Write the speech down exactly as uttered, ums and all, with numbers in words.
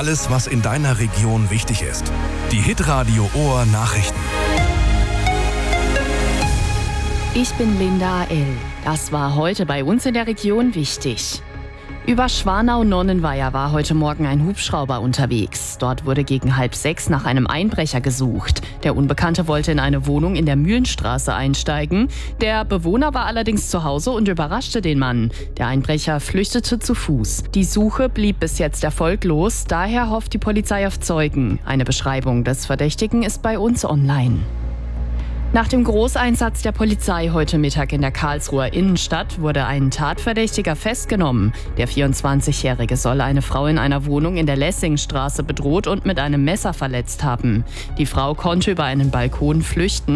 Alles, was in deiner Region wichtig ist. Die Hitradio Ohr Nachrichten. Ich bin Linda L. Das war heute bei uns in der Region wichtig. Über Schwanau-Nonnenweiher war heute Morgen ein Hubschrauber unterwegs. Dort wurde gegen halb sechs nach einem Einbrecher gesucht. Der Unbekannte wollte in eine Wohnung in der Mühlenstraße einsteigen. Der Bewohner war allerdings zu Hause und überraschte den Mann. Der Einbrecher flüchtete zu Fuß. Die Suche blieb bis jetzt erfolglos. Daher hofft die Polizei auf Zeugen. Eine Beschreibung des Verdächtigen ist bei uns online. Nach dem Großeinsatz der Polizei heute Mittag in der Karlsruher Innenstadt wurde ein Tatverdächtiger festgenommen. Der vierundzwanzigjährige soll eine Frau in einer Wohnung in der Lessingstraße bedroht und mit einem Messer verletzt haben. Die Frau konnte über einen Balkon flüchten.